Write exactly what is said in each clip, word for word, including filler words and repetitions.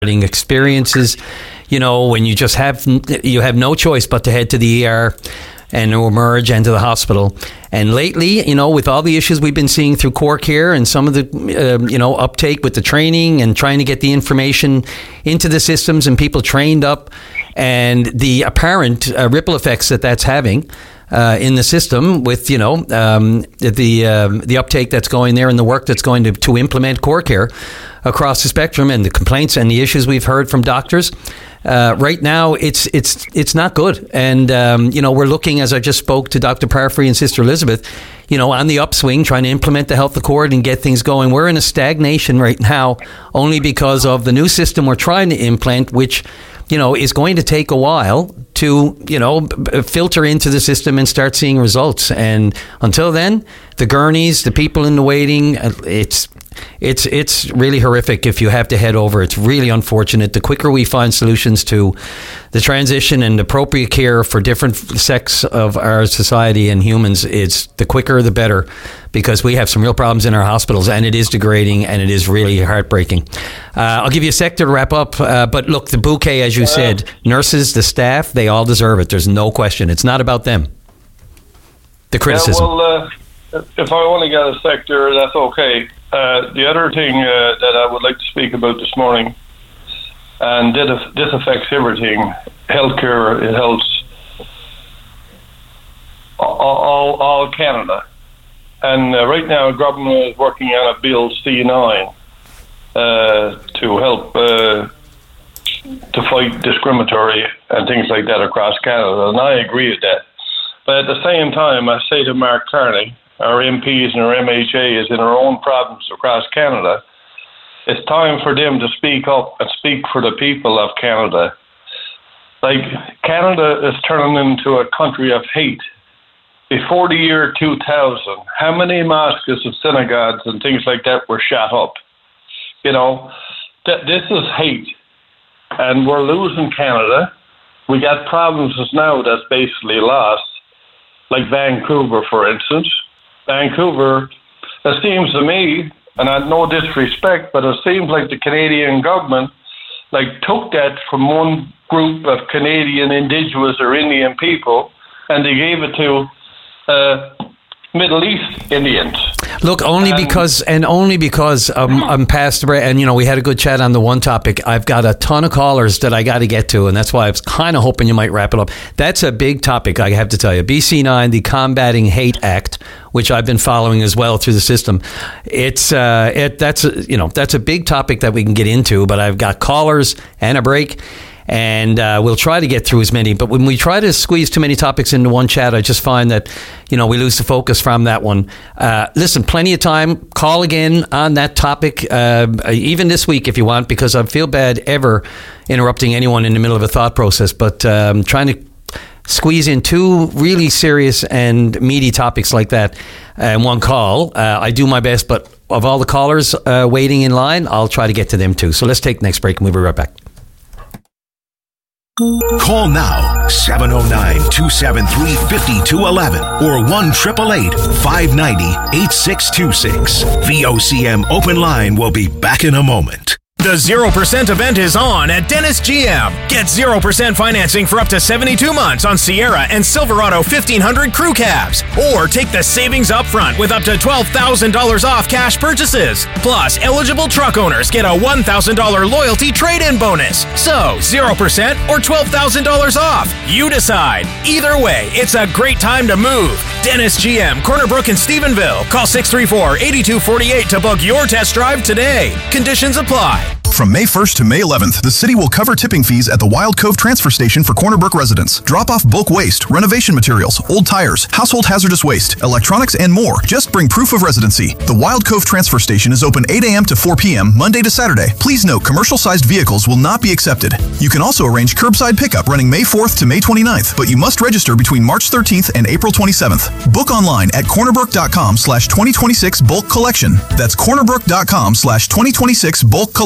experiences, you know, when you just have you have no choice but to head to the E R and emerge into the hospital. And lately, you know, with all the issues we've been seeing through core care and some of the, uh, you know, uptake with the training and trying to get the information into the systems and people trained up, and the apparent uh, ripple effects that that's having uh, in the system with, you know, um, the um, the uptake that's going there and the work that's going to, to implement core care across the spectrum, and the complaints and the issues we've heard from doctors. Uh, right now, it's it's it's not good, and um, you know, we're looking, as I just spoke to Doctor Parfrey and Sister Elizabeth, you know, on the upswing, trying to implement the health accord and get things going. We're in a stagnation right now, only because of the new system we're trying to implement, which, you know, is going to take a while to, you know, b- filter into the system and start seeing results. And until then, the gurneys, the people in the waiting, it's it's it's really horrific if you have to head over. It's really unfortunate. The quicker we find solutions to the transition and appropriate care for different sects of our society and humans, it's the quicker the better, because we have some real problems in our hospitals, and it is degrading, and it is really heartbreaking. Uh, I'll give you a sector to wrap up, uh, but look, the bouquet, as you said, nurses, the staff, they all deserve it. There's no question. It's not about them. The criticism. Yeah, well, uh, if I only got a sector, that's okay. Uh, the other thing uh, that I would like to speak about this morning, and this, this affects everything, healthcare, it helps all, all, all Canada. And uh, right now, government is working on a bill C nine uh, to help uh, to fight discriminatory and things like that across Canada, and I agree with that. But at the same time, I say to Mark Carney, our M Ps and our M H As in our own province across Canada, it's time for them to speak up and speak for the people of Canada. Like, Canada is turning into a country of hate. Before the year two thousand, how many mosques and synagogues and things like that were shot up? You know, that this is hate. And we're losing Canada. We got provinces now that's basically lost, like Vancouver, for instance. Vancouver, it seems to me, and I have no disrespect, but it seems like the Canadian government like took that from one group of Canadian Indigenous or Indian people, and they gave it to uh, Middle East Indians. Look, only because, and only because um, I'm past the break, and you know, we had a good chat on the one topic. I've got a ton of callers that I got to get to, and that's why I was kind of hoping you might wrap it up. That's a big topic, I have to tell you. B C nine, the Combating Hate Act, which I've been following as well through the system. It's uh, it that's a, you know that's a big topic that we can get into, but I've got callers and a break. And uh, we'll try to get through as many. But when we try to squeeze too many topics into one chat, I just find that, you know, we lose the focus from that one. Uh, listen, plenty of time. Call again on that topic, uh, even this week if you want, because I feel bad ever interrupting anyone in the middle of a thought process. But um, trying to squeeze in two really serious and meaty topics like that in one call, uh, I do my best. But of all the callers uh, waiting in line, I'll try to get to them too. So let's take the next break and we'll be right back. Call now, seven oh nine, two seven three, five two one one or one eight eight eight, five nine zero, eight six two six. V O C M Open Line will be back in a moment. The zero percent event is on at Dennis G M. Get zero percent financing for up to seventy-two months on Sierra and Silverado fifteen hundred crew cabs. Or take the savings up front with up to twelve thousand dollars off cash purchases. Plus, eligible truck owners get a one thousand dollars loyalty trade-in bonus. So, zero percent or twelve thousand dollars off. You decide. Either way, it's a great time to move. Dennis G M, Corner Brook and Stephenville. Call six three four, eight two four eight to book your test drive today. Conditions apply. From May first to May eleventh, the city will cover tipping fees at the Wild Cove Transfer Station for Corner Brook residents. Drop off bulk waste, renovation materials, old tires, household hazardous waste, electronics, and more. Just bring proof of residency. The Wild Cove Transfer Station is open eight a.m. to four p.m. Monday to Saturday. Please note, commercial-sized vehicles will not be accepted. You can also arrange curbside pickup running May fourth to May twenty-ninth, but you must register between March thirteenth and April twenty-seventh. Book online at cornerbrook.com slash 2026 bulk collection. That's cornerbrook.com slash 2026 bulk collection.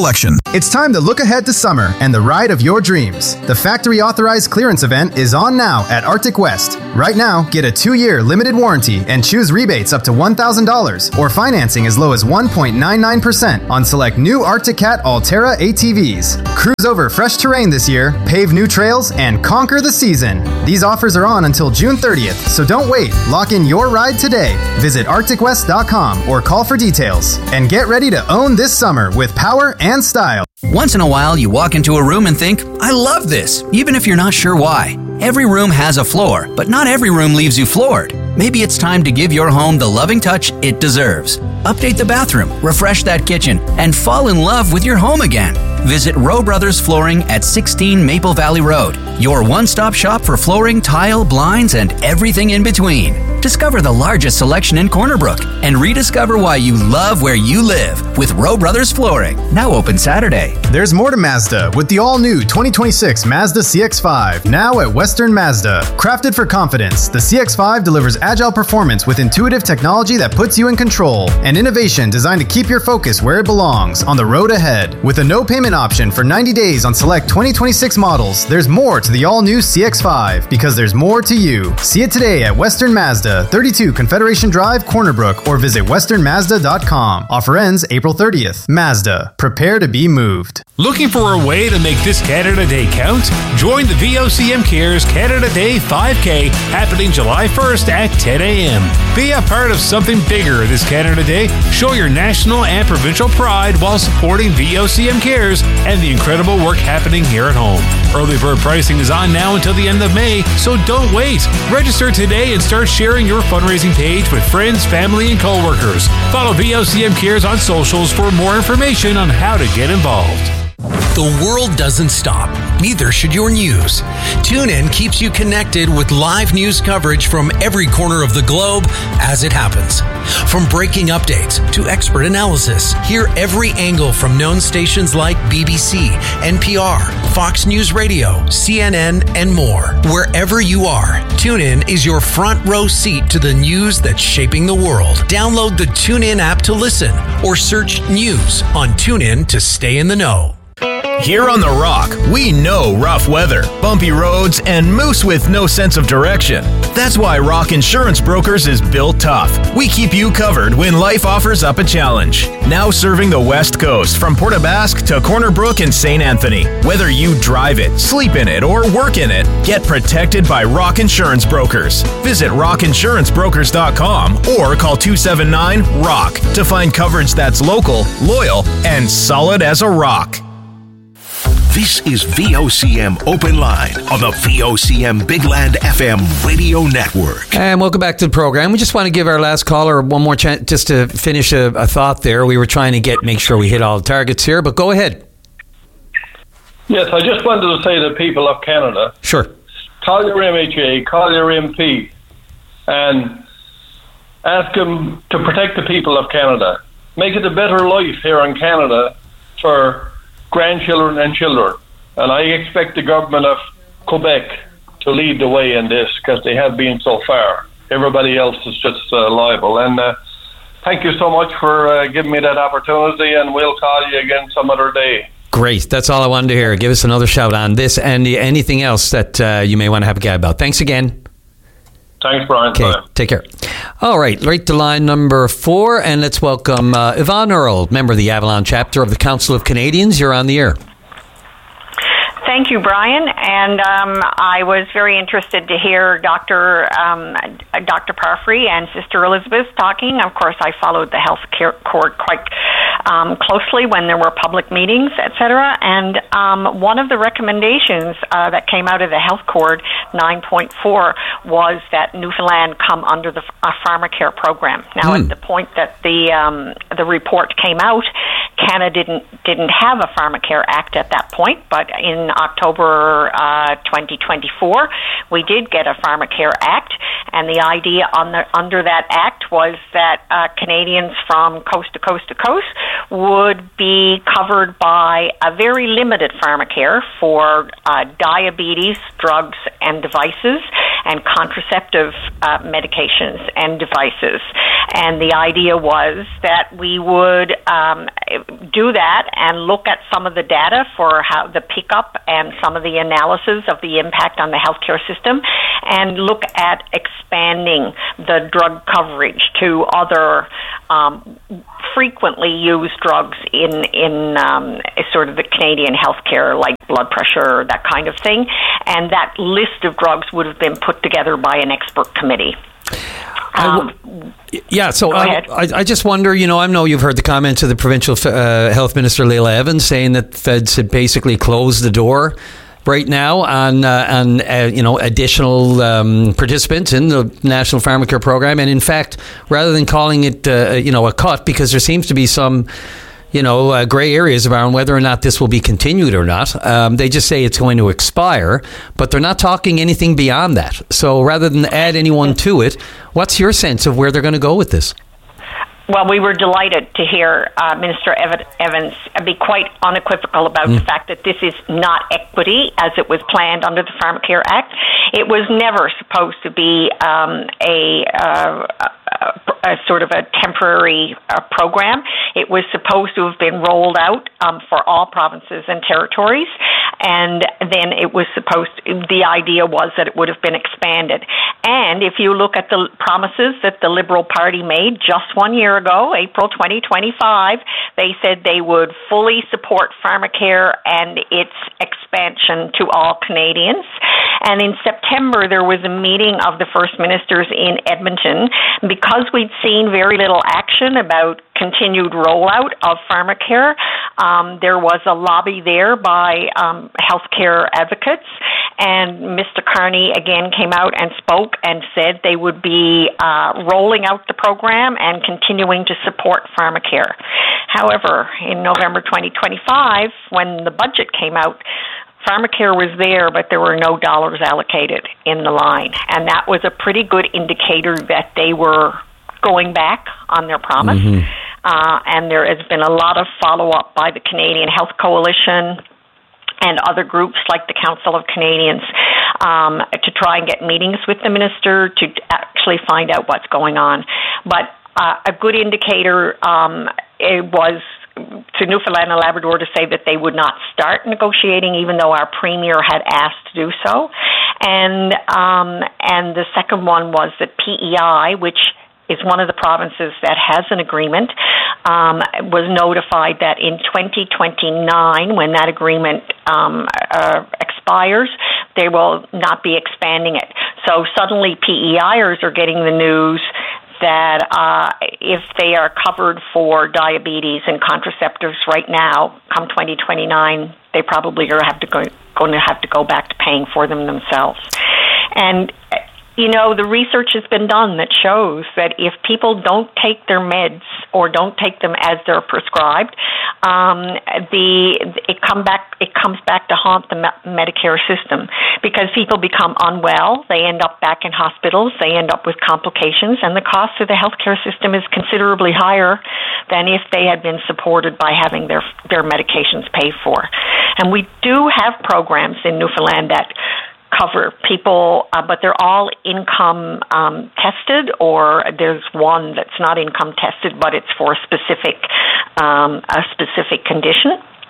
It's time to look ahead to summer and the ride of your dreams. The factory authorized clearance event is on now at Arctic West. Right now, get a two-year limited warranty and choose rebates up to one thousand dollars or financing as low as one point nine nine percent on select new Arctic Cat Altera A T Vs. Cruise over fresh terrain this year, pave new trails, and conquer the season. These offers are on until June thirtieth, so don't wait. Lock in your ride today. Visit arctic west dot com or call for details. And get ready to own this summer with power and style. Once in a while, you walk into a room and think, I love this, even if you're not sure why. Every room has a floor, but not every room leaves you floored. Maybe it's time to give your home the loving touch it deserves. Update the bathroom, refresh that kitchen, and fall in love with your home again. Visit Rowe Brothers Flooring at sixteen Maple Valley Road, your one-stop shop for flooring, tile, blinds, and everything in between. Discover the largest selection in Corner Brook and rediscover why you love where you live with Rowe Brothers Flooring. Now open Saturday. There's more to Mazda with the all-new twenty twenty-six Mazda C X five, now at Western Mazda. Crafted for confidence, the C X five delivers agile performance with intuitive technology that puts you in control, and innovation designed to keep your focus where it belongs, on the road ahead. With a no-payment option for ninety days on select twenty twenty-six models, there's more to the all-new C X five, because there's more to you. See it today at Western Mazda, thirty-two Confederation Drive, Corner Brook, or visit western mazda dot com. Offer ends April thirtieth. Mazda, prepare to be moved. Looking for a way to make this Canada Day count? Join the V O C M Cares Canada Day five K happening July first at ten a.m. Be a part of something bigger this Canada Day. Show your national and provincial pride while supporting V O C M Cares and the incredible work happening here at home. Early bird pricing is on now until the end of May, so don't wait. Register today and start sharing your fundraising page with friends, family, and coworkers. Follow V O C M Cares on socials for more information on how to get involved. The world doesn't stop. Neither should your news. TuneIn keeps you connected with live news coverage from every corner of the globe as it happens. From breaking updates to expert analysis, hear every angle from known stations like B B C, N P R, Fox News Radio, C N N, and more. Wherever you are, TuneIn is your front row seat to the news that's shaping the world. Download the TuneIn app to listen or search news on TuneIn to stay in the know. Here on The Rock, we know rough weather, bumpy roads, and moose with no sense of direction. That's why Rock Insurance Brokers is built tough. We keep you covered when life offers up a challenge. Now serving the West Coast from Port aux Basques to Corner Brook and Saint Anthony. Whether you drive it, sleep in it, or work in it, get protected by Rock Insurance Brokers. Visit rock insurance brokers dot com or call two seven nine ROCK to find coverage that's local, loyal, and solid as a rock. This is V O C M Open Line on the V O C M Big Land F M radio network. And welcome back to the program. We just want to give our last caller one more chance just to finish a, a thought there. We were trying to get make sure we hit all the targets here, but go ahead. Yes, I just wanted to say to the people of Canada, sure, call your M H A, call your M P, and ask them to protect the people of Canada. Make it a better life here in Canada for grandchildren and children. And I expect the government of Quebec to lead the way in this, because they have been so far. Everybody else is just uh, liable. And uh, thank you so much for uh, giving me that opportunity, and we'll call you again some other day. Great. That's all I wanted to hear. Give us another shout on this and anything else that uh, you may want to have a gab about. Thanks again. Thanks, Brian. Okay, Bye. Take care. All right, right to line number four, and let's welcome uh, Yvonne Earle, member of the Avalon chapter of the Council of Canadians. You're on the air. Thank you, Brian. And um, I was very interested to hear Doctor Um, Doctor Parfrey and Sister Elizabeth talking. Of course, I followed the health care court quite um, closely when there were public meetings, et cetera. And um, one of the recommendations uh, that came out of the health court, nine point four, was that Newfoundland come under the uh, pharmacare program. Now, mm. at the point that the um, the report came out, Canada didn't didn't have a pharmacare act at that point, but in October uh, twenty twenty-four, we did get a pharmacare act, and the idea on the, under that act was that uh, Canadians from coast to coast to coast would be covered by a very limited pharmacare for uh, diabetes, drugs, and devices, and contraceptive uh, medications and devices. And the idea was that we would um, do that and look at some of the data for how the pickup and some of the analysis of the impact on the healthcare system, and look at expanding the drug coverage to other um, frequently used drugs in in um, sort of the Canadian healthcare, like blood pressure, that kind of thing. And that list of drugs would have been put together by an expert committee. Um, yeah, so I, I, I just wonder, you know, I know you've heard the comments of the provincial uh, health minister, Leila Evans, saying that feds had basically closed the door right now on, uh, on uh, you know, additional um, participants in the National Pharmacare Program. And in fact, rather than calling it, uh, you know, a cut, because there seems to be some, you know, uh, gray areas around whether or not this will be continued or not. Um, they just say it's going to expire, but they're not talking anything beyond that. So rather than add anyone to it, what's your sense of where they're going to go with this? Well, we were delighted to hear uh, Minister Evans be quite unequivocal about mm. the fact that this is not equity as it was planned under the Pharmacare Act. It was never supposed to be um, a, uh, a, a sort of a temporary uh, program. It was supposed to have been rolled out um, for all provinces and territories, and then it was supposed to, the idea was that it would have been expanded. And if you look at the promises that the Liberal Party made just one year ago, April twenty twenty-five, they said they would fully support Pharmacare and its expansion to all Canadians. And in September, there was a meeting of the First Ministers in Edmonton. Because we'd seen very little action about continued rollout of Pharmacare, um, there was a lobby there by um, healthcare advocates, and Mister Carney again came out and spoke and said they would be uh, rolling out the program and continuing to support Pharmacare. However, in November twenty twenty-five, when the budget came out, Pharmacare was there, but there were no dollars allocated in the line. And that was a pretty good indicator that they were going back on their promise. Mm-hmm. Uh, and there has been a lot of follow-up by the Canadian Health Coalition and other groups like the Council of Canadians um, to try and get meetings with the minister to actually find out what's going on. But uh, a good indicator um, it was to Newfoundland and Labrador to say that they would not start negotiating, even though our Premier had asked to do so. And um, and the second one was that P E I, which is one of the provinces that has an agreement, um, was notified that in twenty twenty-nine, when that agreement um, uh, expires, they will not be expanding it. So suddenly P E Iers are getting the news that uh, if they are covered for diabetes and contraceptives right now, come twenty twenty-nine, they probably are have to go, going to have to go back to paying for them themselves. And you know, the research has been done that shows that if people don't take their meds or don't take them as they're prescribed, um, the it come back it comes back to haunt the Medicare system, because people become unwell, they end up back in hospitals, they end up with complications, and the cost of the healthcare system is considerably higher than if they had been supported by having their their medications paid for. And we do have programs in Newfoundland that cover people, uh, but they're all income um, tested, or there's one that's not income tested, but it's for a specific um, a specific condition.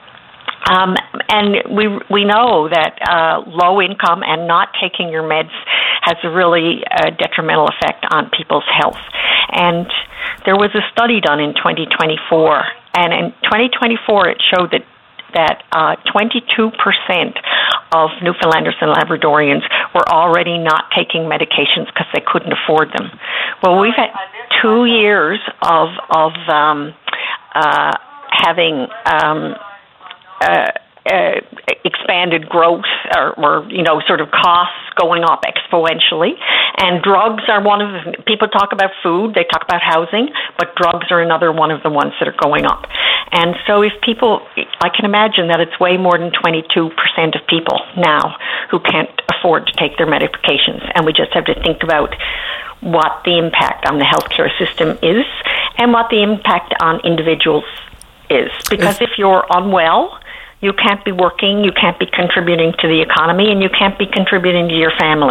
Um, and we we know that uh, low income and not taking your meds has a really uh, detrimental effect on people's health. And there was a study done in twenty twenty-four, and in twenty twenty-four it showed that that uh, twenty-two percent of Newfoundlanders and Labradorians were already not taking medications because they couldn't afford them. Well, we've had two years of of um, uh, having um, uh, uh, expanded growth, or, or you know, sort of costs going up exponentially. And drugs are one of the, people talk about food, they talk about housing, but drugs are another one of the ones that are going up. And so if people, I can imagine that it's way more than twenty-two percent of people now who can't afford to take their medications. And we just have to think about what the impact on the healthcare system is and what the impact on individuals is. Because if you're unwell, you can't be working, you can't be contributing to the economy, and you can't be contributing to your family.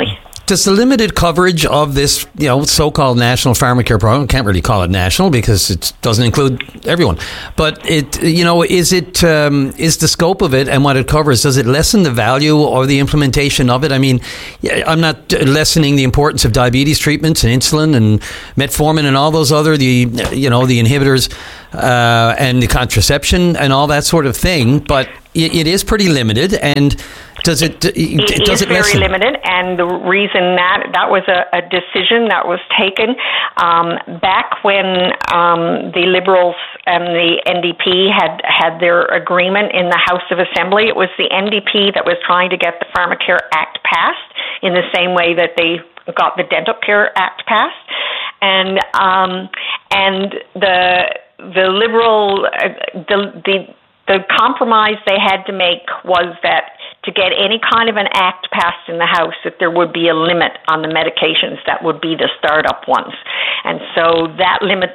Does the limited coverage of this, you know, so-called national pharmacare program, can't really call it national because it doesn't include everyone, but it, you know, is it um, is the scope of it and what it covers, does it lessen the value or the implementation of it? I mean, I'm not lessening the importance of diabetes treatments and insulin and metformin and all those other, the you know, the inhibitors uh, and the contraception and all that sort of thing, but it, it is pretty limited. And Does it, it, it does is it very lessen? limited, and the reason that that was a, a decision that was taken um, back when um, the Liberals and the N D P had had their agreement in the House of Assembly. It was the N D P that was trying to get the Pharmacare Act passed in the same way that they got the Dental Care Act passed, and um, and the the Liberal uh, the the the compromise they had to make was that to get any kind of an act passed in the House, that there would be a limit on the medications that would be the startup ones. And so that limit,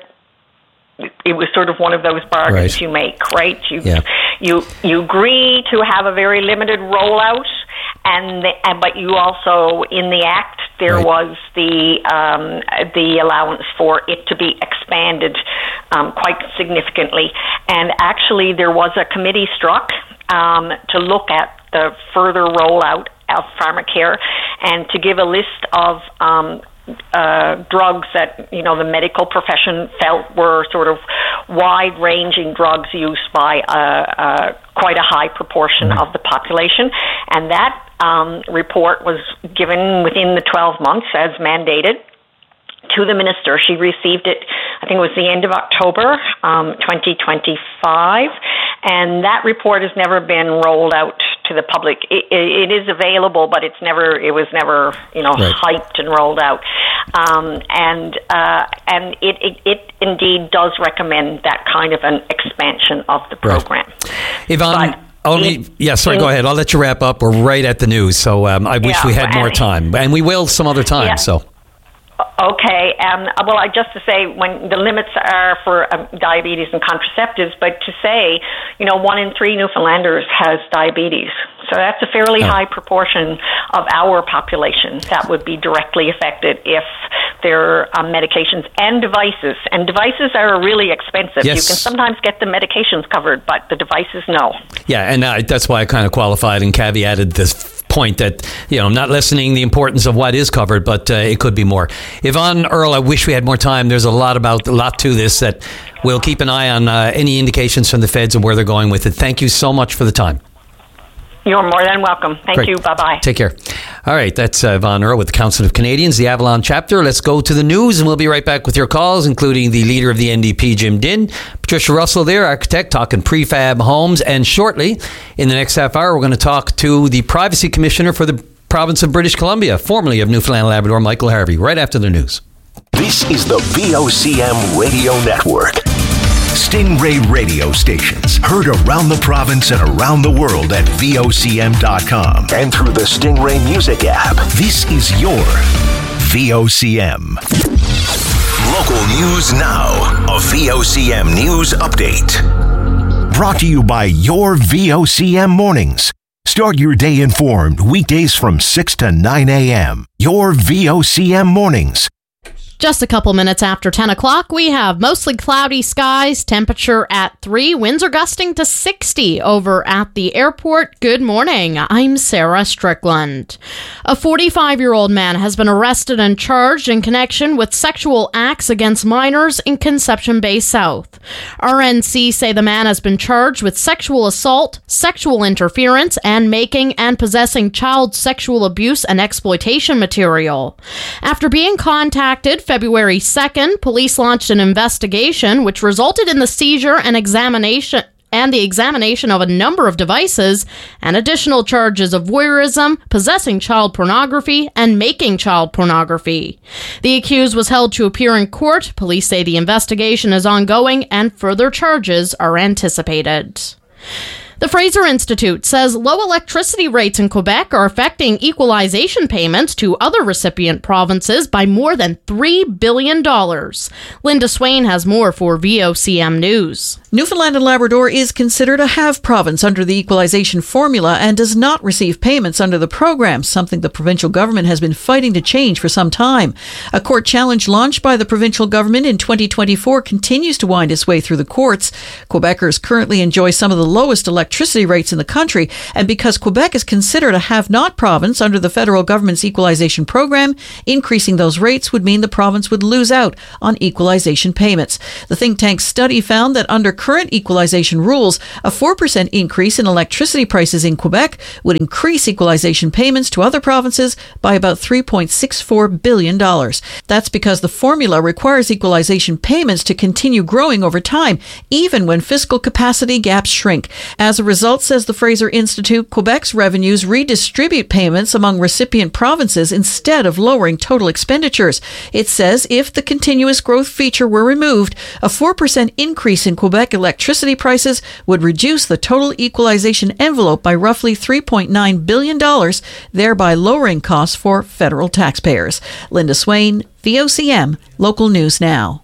it was sort of one of those bargains right. you make, right? You, yeah. you you agree to have a very limited rollout, and, the, and but you also, in the Act, there right. was the um, the allowance for it to be expanded um, quite significantly. And actually, there was a committee struck um, to look at the further rollout of pharmacare and to give a list of um, uh, drugs that, you know, the medical profession felt were sort of wide-ranging drugs used by uh, uh, quite a high proportion mm-hmm. of the population. And that um, report was given within the twelve months as mandated to the minister. She received it, I think it was the end of October um, twenty twenty-five, and that report has never been rolled out to the public. It, it, it is available, but it's never. It was never, you know, right. hyped and rolled out. Um, and uh, and it, it it indeed does recommend that kind of an expansion of the program. Right. Yvonne. But Only, in, yeah, sorry, in, go ahead. I'll let you wrap up. We're right at the news, so um, I wish yeah, we had more and, time, and we will some other time. Yeah. So. Okay, um, well, I, just to say, when the limits are for um, diabetes and contraceptives, but to say, you know, one in three Newfoundlanders has diabetes. So that's a fairly oh. high proportion of our population that would be directly affected if their um, medications and devices. And devices are really expensive. Yes. You can sometimes get the medications covered, but the devices, no. Yeah, and uh, that's why I kind of qualified and caveated this point that, you know, I'm not lessening the importance of what is covered, but uh, it could be more. Yvonne Earle, I wish we had more time. There's a lot about a lot to this that we'll keep an eye on uh, any indications from the feds and where they're going with it. Thank you so much for the time. You're more than welcome. Thank Great. you. Bye-bye. Take care. All right, that's uh, Yvonne Earle with the Council of Canadians, the Avalon chapter. Let's go to the news, and we'll be right back with your calls, including the leader of the N D P, Jim Dinn, Patricia Russell there, architect, talking prefab homes. And shortly, in the next half hour, we're going to talk to the Privacy Commissioner for the province of British Columbia, formerly of Newfoundland and Labrador, Michael Harvey, right after the news. This is the V O C M Radio Network. Stingray radio stations heard around the province and around the world at V O C M dot com and through the Stingray Music app. This is your V O C M. Local news now. A V O C M News Update. Brought to you by your V O C M Mornings. Start your day informed weekdays from six to nine a.m. Your V O C M Mornings. Just a couple minutes after ten o'clock, we have mostly cloudy skies, temperature at three, winds are gusting to sixty over at the airport. Good morning, I'm Sarah Strickland. A forty-five-year-old man has been arrested and charged in connection with sexual acts against minors in Conception Bay South. R N C say the man has been charged with sexual assault, sexual interference, and making and possessing child sexual abuse and exploitation material. After being contacted February second, police launched an investigation which resulted in the seizure and examination and the examination of a number of devices and additional charges of voyeurism, possessing child pornography, and making child pornography. The accused was held to appear in court. Police say the investigation is ongoing and further charges are anticipated. The Fraser Institute says low electricity rates in Quebec are affecting equalization payments to other recipient provinces by more than three billion dollars. Linda Swain has more for V O C M News. Newfoundland and Labrador is considered a have province under the equalization formula and does not receive payments under the program, something the provincial government has been fighting to change for some time. A court challenge launched by the provincial government in twenty twenty-four continues to wind its way through the courts. Quebecers currently enjoy some of the lowest electricity rates in the country, and because Quebec is considered a have-not province under the federal government's equalization program, increasing those rates would mean the province would lose out on equalization payments. The think tank's study found that under current equalization rules, a four percent increase in electricity prices in Quebec would increase equalization payments to other provinces by about three point six four billion dollars. That's because the formula requires equalization payments to continue growing over time, even when fiscal capacity gaps shrink. As a result, says the Fraser Institute, Quebec's revenues redistribute payments among recipient provinces instead of lowering total expenditures. It says if the continuous growth feature were removed, a four percent increase in Quebec electricity prices would reduce the total equalization envelope by roughly three point nine billion dollars, thereby lowering costs for federal taxpayers. Linda Swain, V O C M, Local News Now.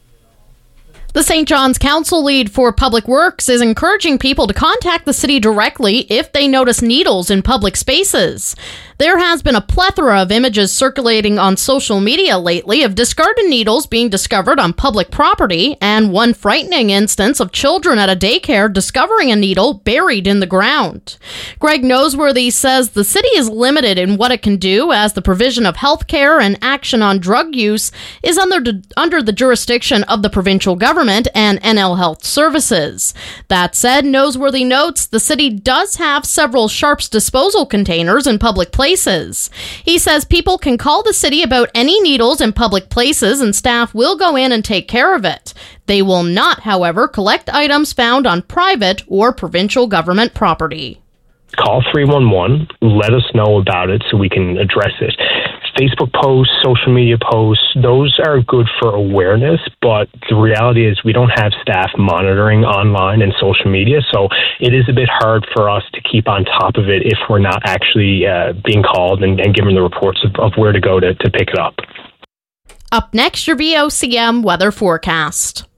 The Saint John's Council lead for Public Works is encouraging people to contact the city directly if they notice needles in public spaces. There has been a plethora of images circulating on social media lately of discarded needles being discovered on public property, and one frightening instance of children at a daycare discovering a needle buried in the ground. Greg Noseworthy says the city is limited in what it can do as the provision of health care and action on drug use is under, under the jurisdiction of the provincial government and N L Health Services. That said, Noseworthy notes the city does have several sharps disposal containers in public places. Places. He says people can call the city about any needles in public places and staff will go in and take care of it. They will not, however, collect items found on private or provincial government property. Call three one one, let us know about it so we can address it. Facebook posts, social media posts, those are good for awareness, but the reality is we don't have staff monitoring online and social media, so it is a bit hard for us to keep on top of it if we're not actually uh, being called and, and given the reports of, of where to go to, to pick it up. Up next, your V O C M weather forecast.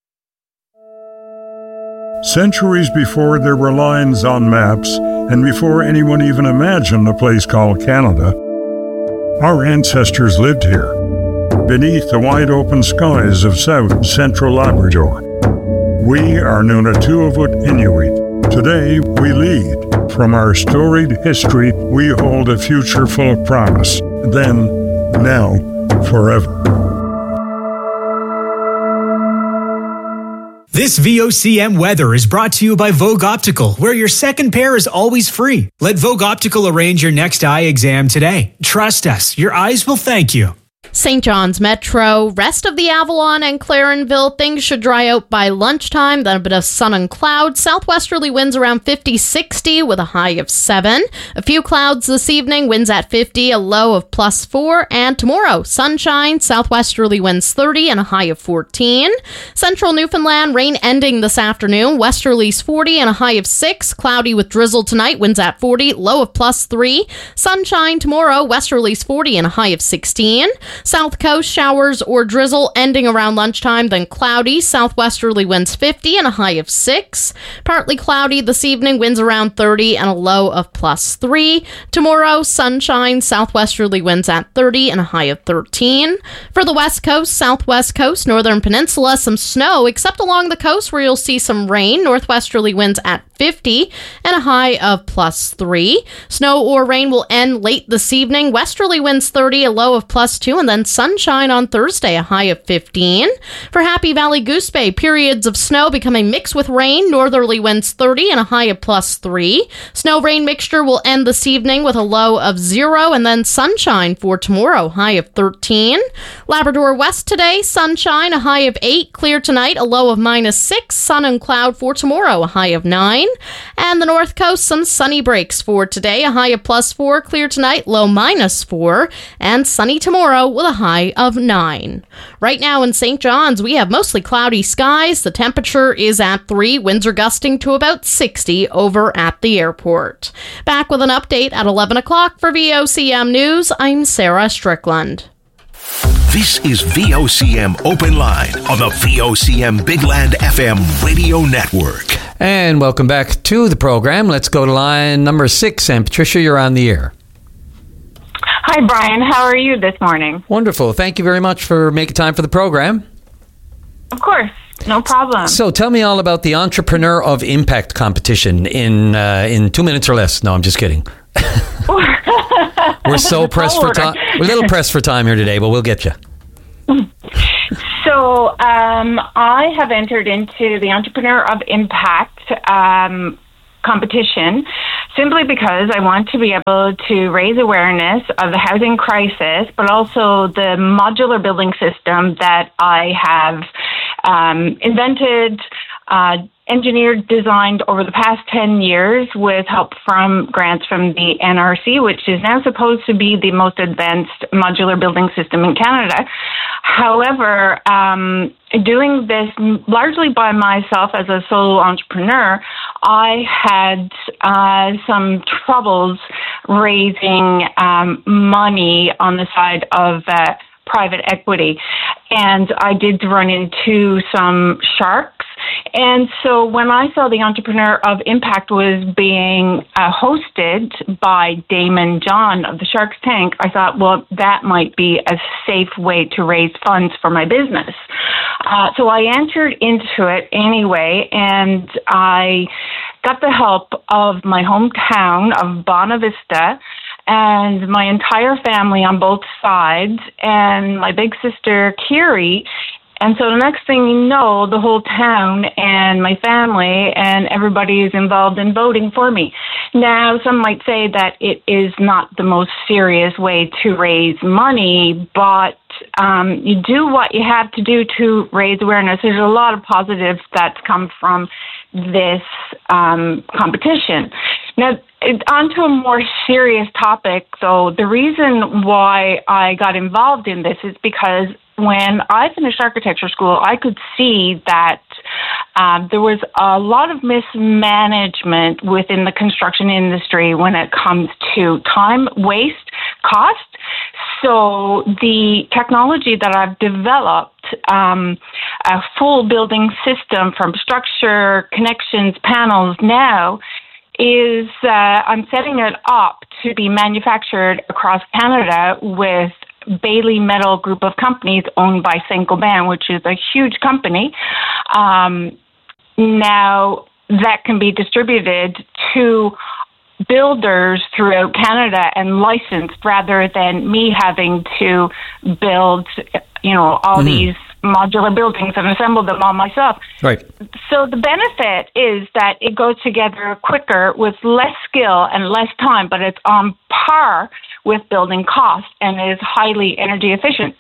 Centuries before there were lines on maps, and before anyone even imagined a place called Canada, our ancestors lived here, beneath the wide-open skies of South and Central Labrador. We are Nunatuavut Inuit. Today, we lead. From our storied history, we hold a future full of promise. Then, now, forever. This V O C M weather is brought to you by Vogue Optical, where your second pair is always free. Let Vogue Optical arrange your next eye exam today. Trust us, your eyes will thank you. Saint John's Metro, rest of the Avalon and Clarenville, things should dry out by lunchtime, then a bit of sun and clouds. Southwesterly winds around fifty sixty with a high of seven. A few clouds this evening, winds at fifty, a low of plus four. And tomorrow, sunshine, southwesterly winds thirty and a high of fourteen. Central Newfoundland, rain ending this afternoon, westerlies forty and a high of six. Cloudy with drizzle tonight, winds at forty, low of plus three. Sunshine tomorrow, westerlies forty and a high of sixteen. South Coast, showers or drizzle ending around lunchtime, then cloudy. Southwesterly winds fifty and a high of six. Partly cloudy this evening, winds around thirty and a low of plus three. Tomorrow, sunshine, southwesterly winds at thirty and a high of thirteen. For the West Coast, Southwest Coast, Northern Peninsula, some snow, except along the coast where you'll see some rain. Northwesterly winds at fifty and a high of plus three. Snow or rain will end late this evening. Westerly winds thirty, a low of plus two, and then sunshine on Thursday, a high of fifteen. For Happy Valley Goose Bay, periods of snow becoming mixed with rain. Northerly winds thirty and a high of plus three. Snow-rain mixture will end this evening with a low of zero, and then sunshine for tomorrow, high of thirteen. Labrador West today, sunshine, a high of eight. Clear tonight, a low of minus six. Sun and cloud for tomorrow, a high of nine. And the North Coast, some sunny breaks for today. A high of plus four, clear tonight, low minus four, and sunny tomorrow with a high of nine. Right now in Saint John's, we have mostly cloudy skies. The temperature is at three, winds are gusting to about sixty over at the airport. Back with an update at eleven o'clock for V O C M News. I'm Sarah Strickland. This is V O C M Open Line on the V O C M Big Land F M radio network. And welcome back to the program. Let's go to line number six. And Patricia, you're on the air. Hi, Brian. How are you this morning? Wonderful. Thank you very much for making time for the program. Of course. No problem. So tell me all about the Entrepreneur of Impact competition in uh, in two minutes or less. No, I'm just kidding. We're so pressed for time. We're a little pressed for time here today, but we'll get you. So um, I have entered into the Entrepreneur of Impact um, competition simply because I want to be able to raise awareness of the housing crisis, but also the modular building system that I have um, invented, uh, engineered, designed over the past ten years with help from grants from the N R C, which is now supposed to be the most advanced modular building system in Canada. However, um, doing this largely by myself as a solo entrepreneur, I had uh, some troubles raising um, money on the side of uh, private equity. And I did run into some sharks. And so when I saw the Entrepreneur of Impact was being uh, hosted by Damon John of the Sharks Tank, I thought, well, that might be a safe way to raise funds for my business. Uh, so I entered into it anyway, and I got the help of my hometown of Bonavista and my entire family on both sides, and my big sister, Kiri. And so the next thing you know, the whole town and my family and everybody is involved in voting for me. Now, some might say that it is not the most serious way to raise money, but um, you do what you have to do to raise awareness. There's a lot of positives that's come from this um, competition. Now, on to a more serious topic, though. The reason why I got involved in this is because when I finished architecture school, I could see that um, there was a lot of mismanagement within the construction industry when it comes to time, waste, cost. So the technology that I've developed, um, a full building system from structure, connections, panels now, is uh, I'm setting it up to be manufactured across Canada with Bailey Metal Group of companies owned by Saint-Gobain, which is a huge company. Um, now, that can be distributed to builders throughout Canada and licensed rather than me having to build, you know, all mm-hmm. these modular buildings and assemble them all myself. Right. So the benefit is that it goes together quicker with less skill and less time, but it's on par with building cost and is highly energy efficient.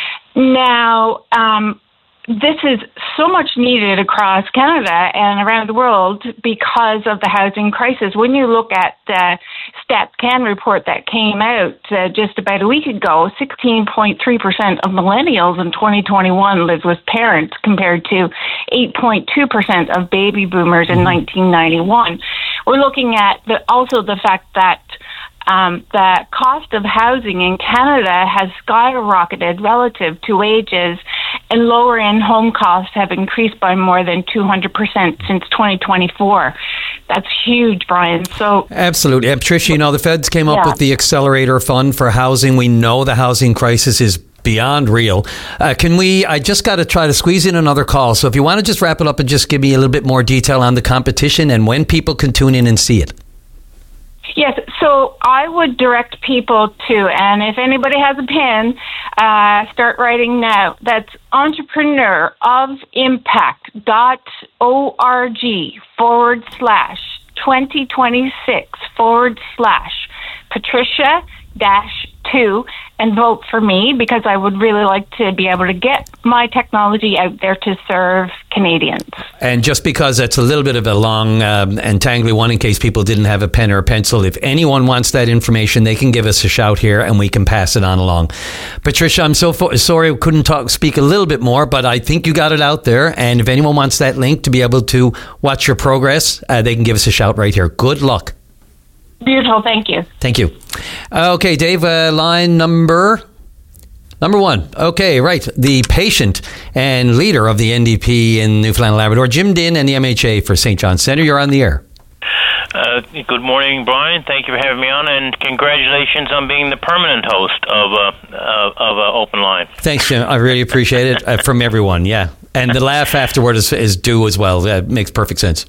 Now, um, this is so much needed across Canada and around the world because of the housing crisis. When you look at the StatsCan report that came out uh, just about a week ago, sixteen point three percent of millennials in twenty twenty-one lived with parents compared to eight point two percent of baby boomers in nineteen ninety-one. We're looking at the, also the fact that Um, the cost of housing in Canada has skyrocketed relative to wages, and lower-end home costs have increased by more than two hundred percent since twenty twenty-four. That's huge, Brian. So absolutely. And Patricia, you know, the feds came up yeah. with the Accelerator Fund for Housing. We know the housing crisis is beyond real. Uh, can we, I just got to try to squeeze in another call. So if you want to just wrap it up and just give me a little bit more detail on the competition and when people can tune in and see it. Yes, so I would direct people to, and if anybody has a pen, uh, start writing now. That's entrepreneur of impact dot org forward slash twenty twenty-six forward slash Patricia dash too and vote for me, because I would really like to be able to get my technology out there to serve Canadians. And just because it's a little bit of a long um, and tangly one, in case people didn't have a pen or a pencil, if anyone wants that information, they can give us a shout here and we can pass it on along. Patricia, I'm so fo- sorry I couldn't talk, speak a little bit more, but I think you got it out there. And if anyone wants that link to be able to watch your progress, uh, they can give us a shout right here. Good luck. Beautiful. Thank you. Thank you. Okay, Dave, uh, line number number one. Okay, right. The patient and leader of the N D P in Newfoundland and Labrador, Jim Dinn, and the M H A for Saint John Centre. You're on the air. Uh, good morning, Brian. Thank you for having me on, and congratulations on being the permanent host of uh, of, of uh, Open Line. Thanks, Jim. I really appreciate it uh, from everyone. Yeah, and the laugh afterward is, is due as well. That makes perfect sense.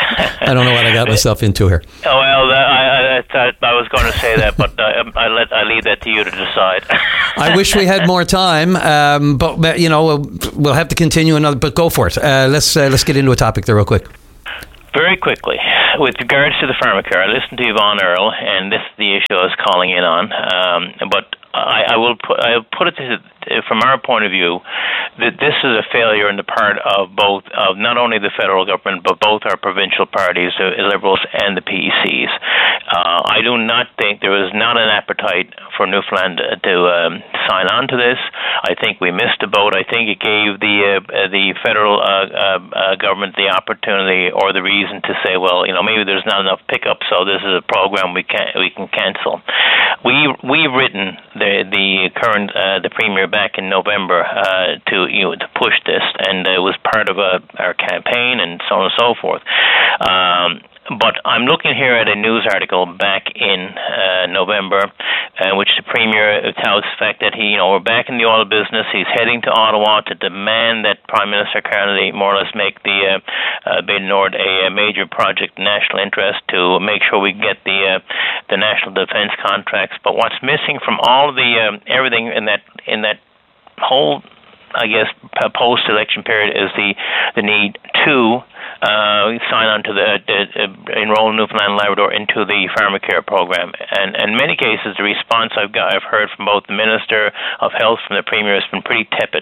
I don't know what I got myself into here. Oh well, I, I thought I was going to say that, but uh, I let I leave that to you to decide. I wish we had more time, um, but you know we'll, we'll have to continue another. But go for it. Uh, let's uh, let's get into a topic there real quick. Very quickly, with regards to the pharmacare, I listened to Yvonne Earle, and this is the issue I was calling in on. Um, but I, I will put I will put it to, from our point of view that this is a failure on the part of both of not only the federal government but both our provincial parties, the Liberals and the P E Cs. Uh, I do not think there was not an appetite for Newfoundland to um, sign on to this. I think we missed a boat. I think it gave the uh, the federal uh, uh, government the opportunity or the reason to say, well, you know, maybe there's not enough pickup, so this is a program we can we can cancel. We we've written the the current uh, the premier back in November uh, to you know to push this, and it was part of a, our campaign and so on and so forth. Um, But I'm looking here at a news article back in uh, November, uh, which the Premier touts the fact that he, you know, we're back in the oil business. He's heading to Ottawa to demand that Prime Minister Kennedy more or less make the uh, uh, Bay Nord a, a major project of national interest to make sure we get the uh, the national defense contracts. But what's missing from all of the um, everything in that in that whole, I guess, post-election period is the the need to uh, sign on to the uh, uh, enroll Newfoundland and Labrador into the pharmacare program. And in many cases, the response I've got, I've heard from both the Minister of Health from the Premier has been pretty tepid.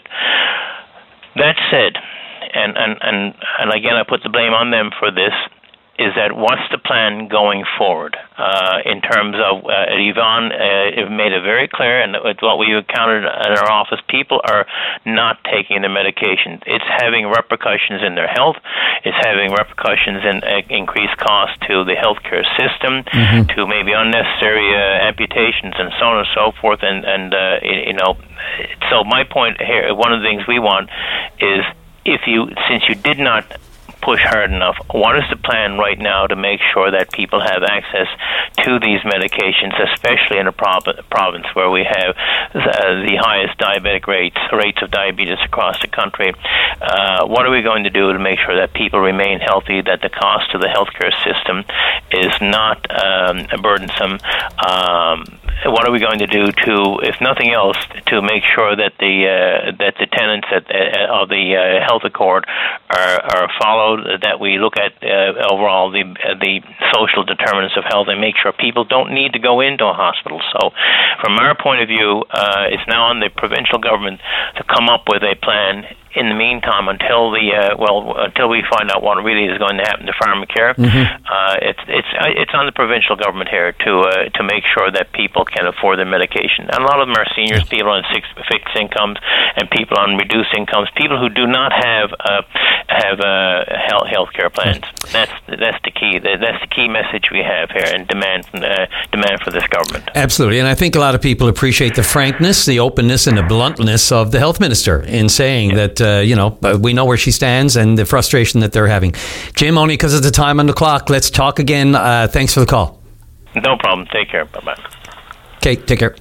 That said, and and and, and again, I put the blame on them for this. Is that what's the plan going forward uh, in terms of uh, Yvonne uh, made it very clear, and it's what we encountered in our office. People are not taking their medication. It's having repercussions in their health. It's having repercussions in uh, increased costs to the healthcare system, mm-hmm. to maybe unnecessary uh, amputations and so on and so forth. And and uh, you know, so my point here, one of the things we want is if you, since you did not push hard enough, what is the plan right now to make sure that people have access to these medications, especially in a prov- province where we have uh, the highest diabetic rates, rates of diabetes across the country? Uh, what are we going to do to make sure that people remain healthy, that the cost to the healthcare system is not um, burdensome? Um, what are we going to do to, if nothing else, to make sure that the uh, that the tenets at, uh, of the uh, health accord are, are followed, that we look at uh, overall the uh, the social determinants of health and make sure people don't need to go into a hospital. So from our point of view, uh, it's now on the provincial government to come up with a plan. In the meantime, until the uh, well, until we find out what really is going to happen to pharmacare, mm-hmm. uh, it's it's it's on the provincial government here to uh, to make sure that people can afford their medication. And a lot of them are seniors, people on six, fixed incomes, and people on reduced incomes, people who do not have uh, have uh, health healthcare plans. That's that's the key. That's the key message we have here, and demand from the, demand for this government. Absolutely, and I think a lot of people appreciate the frankness, the openness, and the bluntness of the health minister in saying yeah. that. Uh, you know, we know where she stands and the frustration that they're having. Jim, only because of the time on the clock, let's talk again. Uh, thanks for the call. No problem. Take care. Bye-bye. Okay, take care.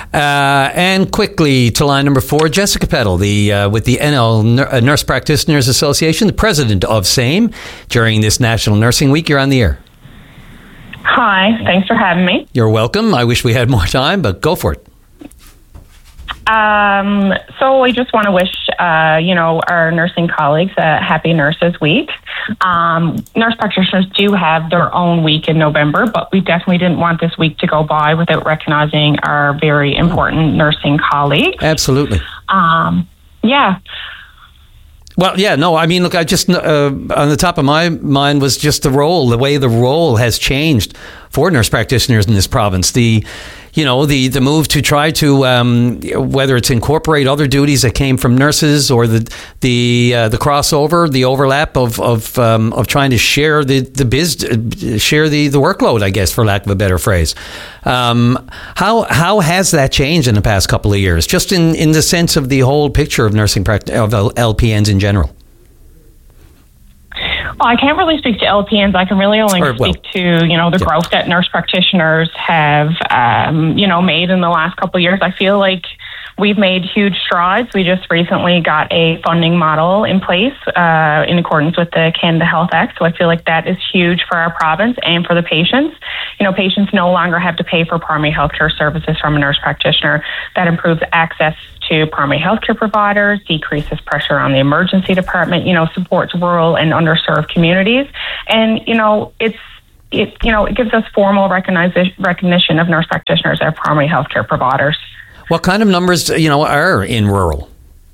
Uh, and quickly to line number four, Jessica Peddle, the uh, with the N L Nurse Practitioners Association, the president of SAME, during this National Nursing Week. You're on the air. Hi, thanks for having me. You're welcome. I wish we had more time, but go for it. Um, so I just want to wish, uh, you know, our nursing colleagues a happy Nurses Week. Um, nurse practitioners do have their own week in November, but we definitely didn't want this week to go by without recognizing our very important nursing colleagues. Absolutely. Um, yeah. Well, yeah, no, I mean, look, I just, uh, on the top of my mind was just the role, the way the role has changed for nurse practitioners in this province. The, you know, the, the move to try to, um, whether it's incorporate other duties that came from nurses or the, the, uh, the crossover, the overlap of, of, um, of trying to share the, the biz, share the, the workload, I guess, for lack of a better phrase. Um, how, how has that changed in the past couple of years? Just in, in the sense of the whole picture of nursing practice, of L P Ns in general. Well, I can't really speak to L P Ns. I can really only Or, well, speak to, you know, the yeah. growth that nurse practitioners have, um, you know, made in the last couple of years. I feel like we've made huge strides. We just recently got a funding model in place uh, in accordance with the Canada Health Act. So I feel like that is huge for our province and for the patients. You know, patients no longer have to pay for primary healthcare services from a nurse practitioner. That improves access to primary healthcare providers, decreases pressure on the emergency department, you know, supports rural and underserved communities. And, you know, it's, it, you know, it gives us formal recognition recognition of nurse practitioners as primary healthcare providers. What kind of numbers, you know, are in rural?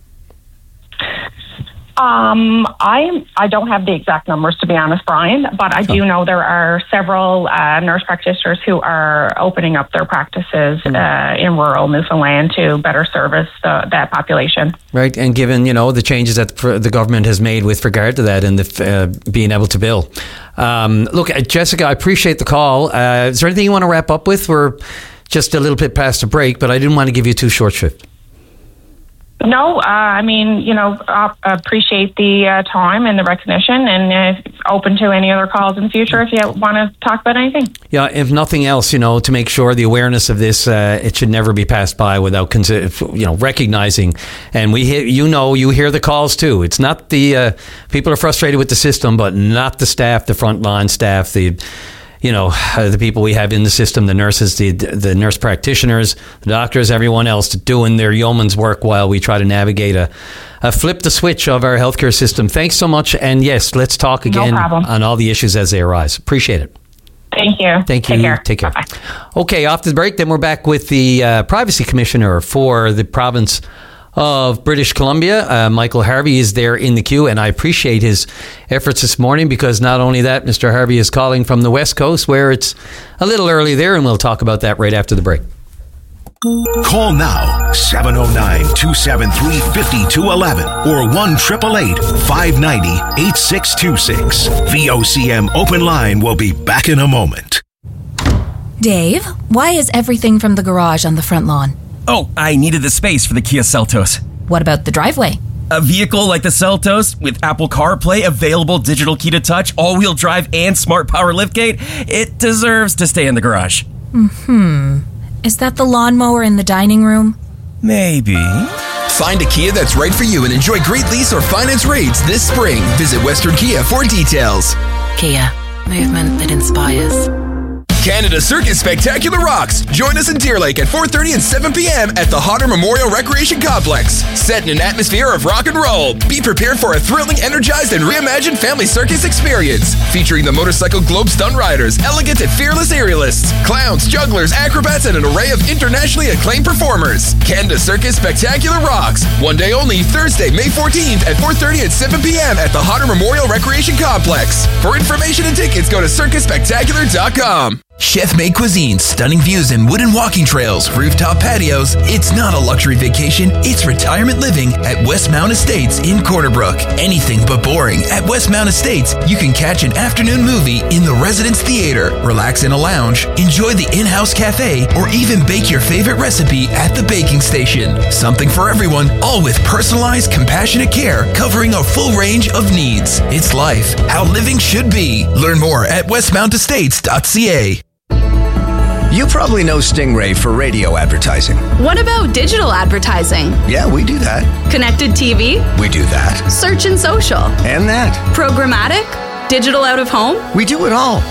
Um, I I don't have the exact numbers, to be honest, Brian, but I do know there are several uh, nurse practitioners who are opening up their practices uh, in rural Newfoundland to better service the, that population. Right, and given, you know, the changes that the government has made with regard to that and the, uh, being able to bill. Um, look, Jessica, I appreciate the call. Uh, is there anything you want to wrap up with? We're just a little bit past the break, but I didn't want to give you too short shift. No, uh, I mean, you know, I appreciate the uh, time and the recognition, and uh, open to any other calls in the future if you want to talk about anything. Yeah, if nothing else, you know, to make sure the awareness of this, uh, it should never be passed by without, consider, you know, recognizing. And we, hear, you know, you hear the calls too. It's not the uh, people are frustrated with the system, but not the staff, the frontline staff, the. You know, uh, the people we have in the system, the nurses, the the nurse practitioners, the doctors, everyone else doing their yeoman's work while we try to navigate a, a flip the switch of our healthcare system. Thanks so much. And yes, let's talk again no on all the issues as they arise. Appreciate it. Thank you. Thank you. Take care. Take care. Bye-bye. Okay, after the break, then we're back with the uh, Privacy Commissioner for the province of British Columbia. Uh, Michael Harvey is there in the queue, and I appreciate his efforts this morning because not only that, Mister Harvey is calling from the West Coast where it's a little early there, and we'll talk about that right after the break. Call now, seven oh nine, two seven three, five two one one or one eight eight eight, five nine zero, eight six two six. V O C M Open Line will be back in a moment. Dave, why is everything from the garage on the front lawn? Oh, I needed the space for the Kia Seltos. What about the driveway? A vehicle like the Seltos with Apple CarPlay, available digital key to touch, all-wheel drive, and smart power liftgate, it deserves to stay in the garage. Hmm. Is that the lawnmower in the dining room? Maybe. Find a Kia that's right for you and enjoy great lease or finance rates this spring. Visit Western Kia for details. Kia. Movement that inspires. Canada Circus Spectacular rocks. Join us in Deer Lake at four thirty and seven p.m. at the Hodder Memorial Recreation Complex. Set in an atmosphere of rock and roll. Be prepared for a thrilling, energized, and reimagined family circus experience. Featuring the Motorcycle Globe Stunt Riders, elegant and fearless aerialists, clowns, jugglers, acrobats, and an array of internationally acclaimed performers. Canada Circus Spectacular rocks. One day only, Thursday, May fourteenth at four thirty and seven p.m. at the Hodder Memorial Recreation Complex. For information and tickets, go to circus spectacular dot com. Chef-made cuisine, stunning views and wooden walking trails, rooftop patios. It's not a luxury vacation, it's retirement living at Westmount Estates in Corner Brook. Anything but boring. At Westmount Estates, you can catch an afternoon movie in the Residence Theater, relax in a lounge, enjoy the in-house cafe, or even bake your favorite recipe at the baking station. Something for everyone, all with personalized, compassionate care covering a full range of needs. It's life, how living should be. Learn more at westmount estates dot c a. You probably know Stingray for radio advertising. What about digital advertising? Yeah, we do that. Connected T V? We do that. Search and social? And that. Programmatic? Digital out of home? We do it all.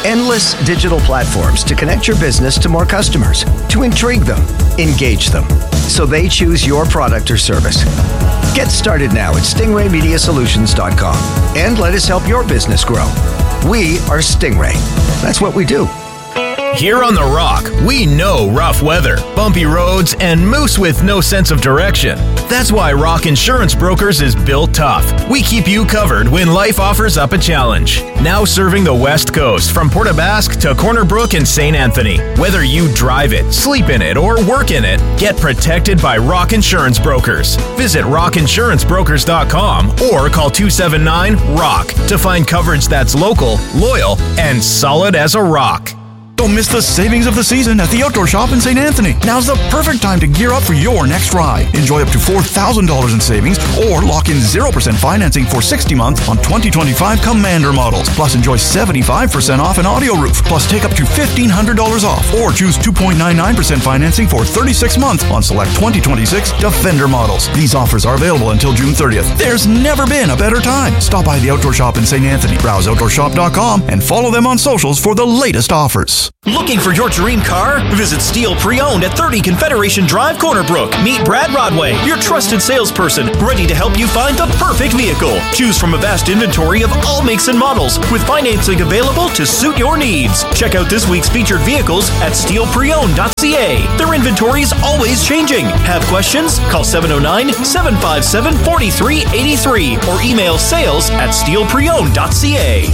Endless digital platforms to connect your business to more customers, to intrigue them, engage them, so they choose your product or service. Get started now at stingray media solutions dot com and let us help your business grow. We are Stingray. That's what we do. Here on The Rock, we know rough weather, bumpy roads, and moose with no sense of direction. That's why Rock Insurance Brokers is built tough. We keep you covered when life offers up a challenge. Now serving the West Coast, from Port aux Basques to Corner Brook and Saint Anthony. Whether you drive it, sleep in it, or work in it, get protected by Rock Insurance Brokers. Visit rock insurance brokers dot com or call two seven nine, ROCK to find coverage that's local, loyal, and solid as a rock. Don't miss the savings of the season at the Outdoor Shop in Saint Anthony. Now's the perfect time to gear up for your next ride. Enjoy up to four thousand dollars in savings or lock in zero percent financing for sixty months on twenty twenty-five Commander models. Plus enjoy seventy-five percent off an audio roof. Plus take up to fifteen hundred dollars off or choose two point nine nine percent financing for thirty-six months on select twenty twenty-six Defender models. These offers are available until June thirtieth. There's never been a better time. Stop by the Outdoor Shop in Saint Anthony. Browse outdoor shop dot com and follow them on socials for the latest offers. Looking for your dream car? Visit Steel Pre-Owned at thirty Confederation Drive, Corner Brook. Meet Brad Rodway, your trusted salesperson, ready to help you find the perfect vehicle. Choose from a vast inventory of all makes and models, with financing available to suit your needs. Check out this week's featured vehicles at steel pre owned dot c a. Their inventory is always changing. Have questions? Call seven oh nine, seven five seven, four three eight three or email sales at steel pre owned dot c a.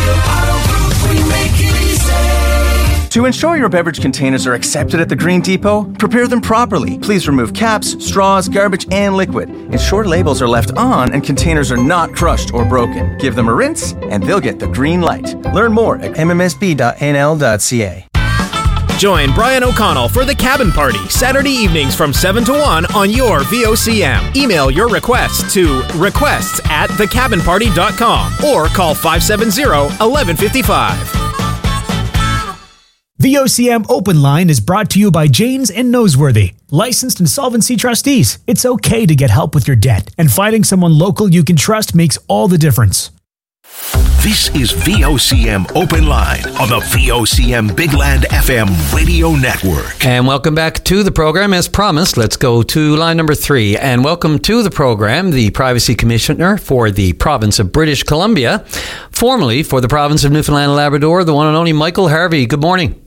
To ensure your beverage containers are accepted at the Green Depot, prepare them properly. Please remove caps, straws, garbage, and liquid. Ensure labels are left on and containers are not crushed or broken. Give them a rinse, and they'll get the green light. Learn more at m m s b dot n l dot c a. Join Brian O'Connell for The Cabin Party, Saturday evenings from seven to one on your V O C M. Email your requests to requests at the cabin party dot com or call five seven zero, one one five five. V O C M Open Line is brought to you by Janes and Noseworthy, licensed insolvency trustees. It's okay to get help with your debt, and finding someone local you can trust makes all the difference. This is V O C M Open Line on the V O C M Big Land F M radio network. And welcome back to the program. As promised, let's go to line number three. And welcome to the program, the Privacy Commissioner for the province of British Columbia, formerly for the province of Newfoundland and Labrador, the one and only Michael Harvey. Good morning.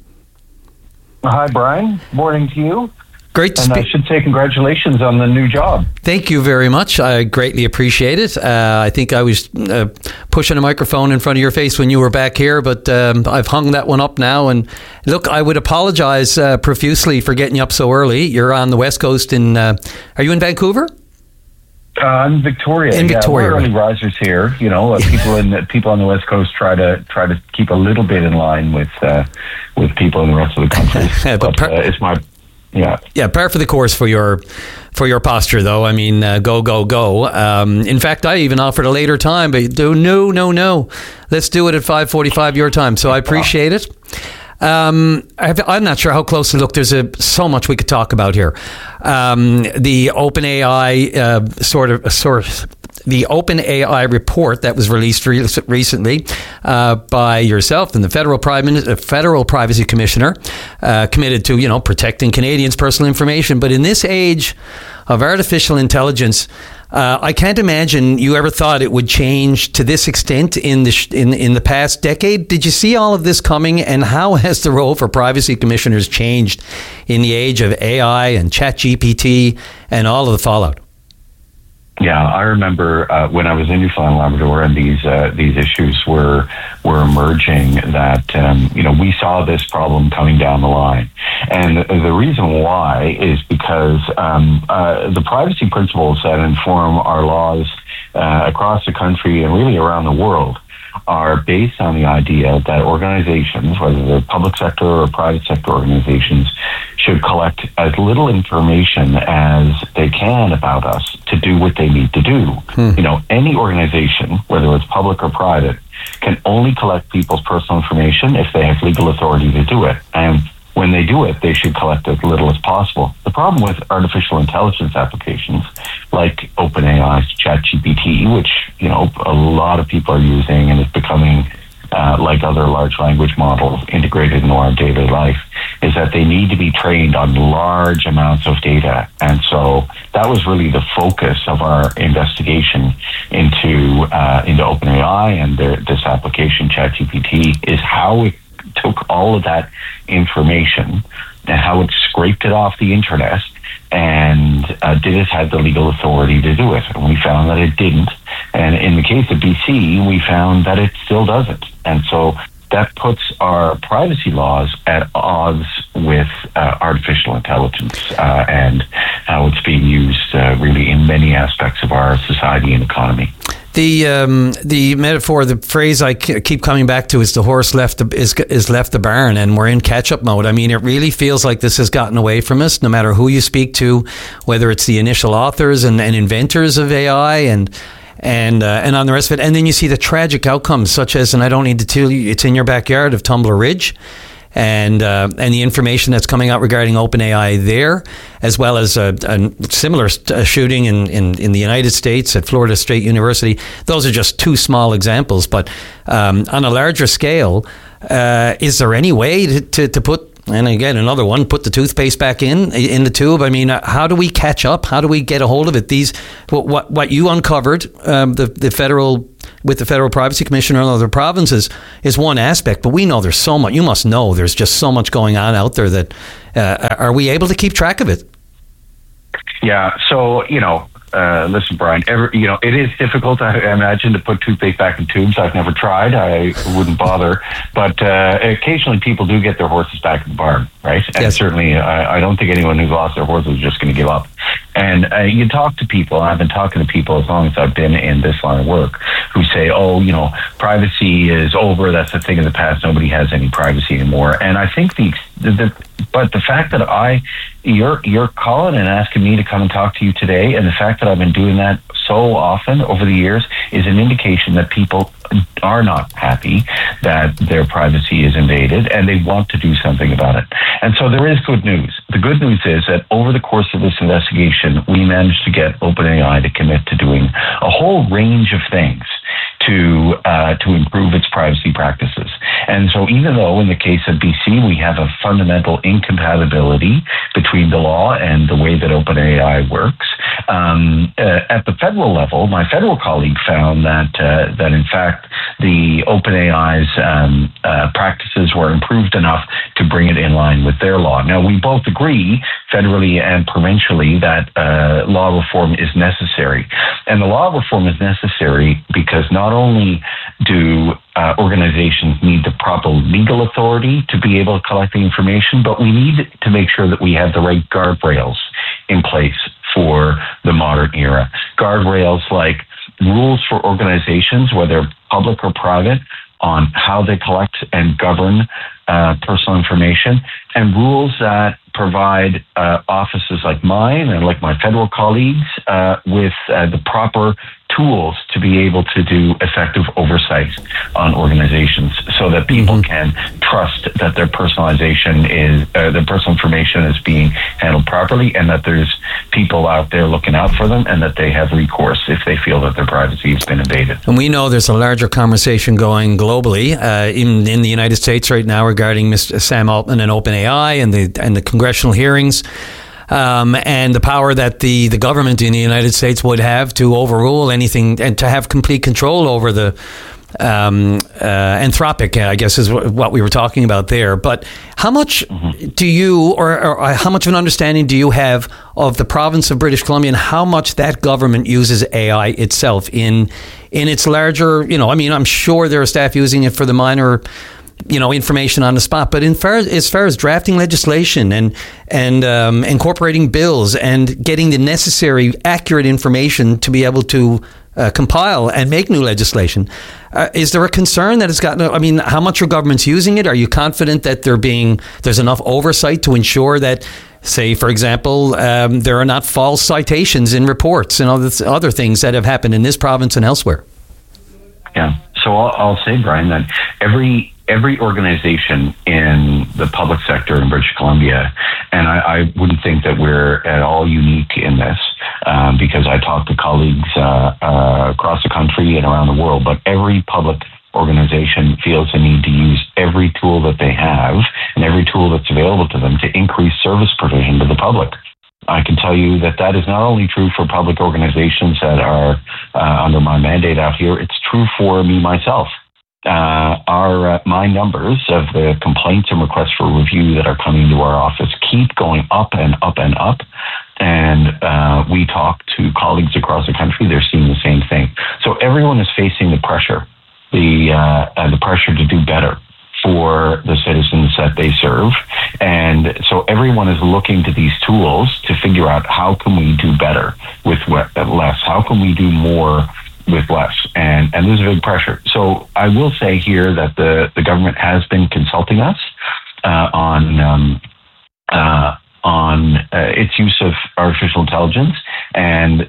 Hi, Brian. Morning to you. Great to and speak. I should say congratulations on the new job. Thank you very much. I greatly appreciate it. Uh, I think I was uh, pushing a microphone in front of your face when you were back here, but um, I've hung that one up now. And look, I would apologize uh, profusely for getting you up so early. You're on the West Coast in, uh, are you in Vancouver? Uh, I'm Victoria. In yeah, Victoria, we're early right. risers here. You know, uh, people in people on the West Coast try to try to keep a little bit in line with uh, with people in the rest of the country. but but per- uh, it's my yeah yeah par for the course for your for your posture, though. I mean, uh, go go go. Um, in fact, I even offered a later time, but do no no no. Let's do it at five forty-five your time. So I appreciate it. Um, I've, I'm not sure how closely. Look, there's a, so much we could talk about here. Um, the OpenAI uh, sort of sort of the OpenAI report that was released re- recently uh, by yourself and the federal private uh, federal privacy commissioner, uh, committed to you know protecting Canadians' personal information. But in this age of artificial intelligence, Uh, I can't imagine you ever thought it would change to this extent in the sh- in in the past decade. Did you see all of this coming, and how has the role for privacy commissioners changed in the age of A I and ChatGPT and all of the fallout? Yeah, I remember uh, when I was in Newfoundland and Labrador, and these uh, these issues were were emerging. That um, you know we saw this problem coming down the line, and the reason why is because um, uh, the privacy principles that inform our laws uh, across the country and really around the world are based on the idea that organizations, whether they're public sector or private sector organizations, should collect as little information as they can about us to do what they need to do. Hmm. You know, any organization, whether it's public or private, can only collect people's personal information if they have legal authority to do it. And when they do it, they should collect as little as possible. The problem with artificial intelligence applications like OpenAI's ChatGPT, which, you know, a lot of people are using and is becoming uh, like other large language models integrated into our daily life, is that they need to be trained on large amounts of data. And so that was really the focus of our investigation into uh, into OpenAI and their, this application, ChatGPT, is how it took all of that information and how it scraped it off the internet, and uh, did it have the legal authority to do it? And we found that it didn't. And in the case of B C, we found that it still doesn't. And so that puts our privacy laws at odds with uh, artificial intelligence uh, and how it's being used uh, really in many aspects of our society and economy. The um, the metaphor, the phrase I keep coming back to is the horse left the, is is left the barn, and we're in catch-up mode. I mean, it really feels like this has gotten away from us, no matter who you speak to, whether it's the initial authors and, and inventors of A I and and uh, and on the rest of it. And then you see the tragic outcomes, such as, and I don't need to tell you, it's in your backyard, of Tumbler Ridge. And uh, and the information that's coming out regarding OpenAI there, as well as a, a similar st- shooting in, in, in the United States at Florida State University. Those are just two small examples. But um, on a larger scale, uh, is there any way to, to, to put, and again, another one, put the toothpaste back in in the tube? I mean, how do we catch up? How do we get a hold of it? These what what, what you uncovered, um, the the federal with the Federal Privacy Commissioner and other provinces, is one aspect. But we know there's so much. You must know there's just so much going on out there. That uh, are we able to keep track of it? Yeah. So you know. Uh, listen, Brian, ever, you know, it is difficult, I imagine, to put toothpaste back in tubes. I've never tried. I wouldn't bother. But uh, occasionally people do get their horses back in the barn, right? And yes. certainly I, I don't think anyone who's lost their horse is just going to give up. And uh, you talk to people, I've been talking to people as long as I've been in this line of work, who say, oh, you know, privacy is over. That's a thing of the past. Nobody has any privacy anymore. And I think the, the, the but the fact that I, you're, you're calling and asking me to come and talk to you today, and the fact that I've been doing that so often over the years is an indication that people are not happy that their privacy is invaded, and they want to do something about it. And so there is good news. The good news is that over the course of this investigation, we managed to get OpenAI to commit to doing a whole range of things to uh, to improve its privacy practices. And so even though in the case of B C we have a fundamental incompatibility between the law and the way that OpenAI works, um, uh, at the federal level, my federal colleague found that uh, that in fact the OpenAI's um, uh, practices were improved enough to bring it in line with their law. Now, we both agree, federally and provincially, that uh, law reform is necessary. And the law reform is necessary because not only do uh, organizations need the proper legal authority to be able to collect the information, but we need to make sure that we have the right guardrails in place for the modern era. Guardrails like rules for organizations, whether public or private, on how they collect and govern uh, personal information, and rules that provide uh, offices like mine and like my federal colleagues uh, with uh, the proper tools to be able to do effective oversight on organizations, so that people mm-hmm. can trust that their personalization is uh, their personal information is being handled properly, and that there's people out there looking out for them, and that they have recourse if they feel that their privacy has been invaded. And we know there's a larger conversation going globally uh, in in the United States right now regarding Mister Sam Altman and OpenAI and the and the congressional hearings. Um, and the power that the, the government in the United States would have to overrule anything and to have complete control over the um, uh, Anthropic, I guess, is what we were talking about there. But how much mm-hmm. do you, or, or how much of an understanding do you have of the province of British Columbia and how much that government uses A I itself in in its larger, you know, I mean, I'm sure there are staff using it for the minor, you know, information on the spot, but in far, as far as drafting legislation and and um, incorporating bills and getting the necessary accurate information to be able to uh, compile and make new legislation, uh, is there a concern that it's gotten? I mean, how much are governments using it? Are you confident that there being there's enough oversight to ensure that, say, for example, um, there are not false citations in reports and other other things that have happened in this province and elsewhere? Yeah. So I'll, I'll say, Brian, that every every organization in the public sector in British Columbia, and I, I wouldn't think that we're at all unique in this, um, because I talk to colleagues uh, uh, across the country and around the world, but every public organization feels the need to use every tool that they have and every tool that's available to them to increase service provision to the public. I can tell you that that is not only true for public organizations that are uh, under my mandate out here, it's true for me myself. Uh, our uh, my numbers of the complaints and requests for review that are coming to our office keep going up and up and up. And uh, we talk to colleagues across the country, they're seeing the same thing. So everyone is facing the pressure, the uh, uh, the pressure to do better for the citizens that they serve. And so everyone is looking to these tools to figure out how can we do better with less? How can we do more with less? And and there's a big pressure. So I will say here that the, the government has been consulting us uh, on um, uh, on uh, its use of artificial intelligence and